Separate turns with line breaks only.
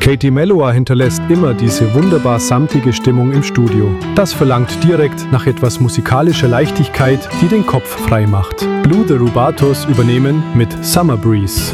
Katie Melua hinterlässt immer diese wunderbar samtige Stimmung im Studio. Das verlangt direkt nach etwas musikalischer Leichtigkeit, die den Kopf frei macht. Blue the Rubatos übernehmen mit Summer Breeze.